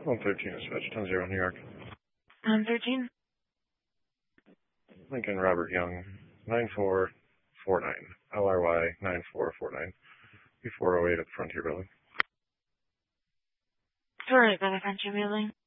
113 dispatch, 10-0, New York. 113? Lincoln Robert Young, 9449, LRY 9449, B408 at the Frontier Building. Sorry, by the Frontier Building.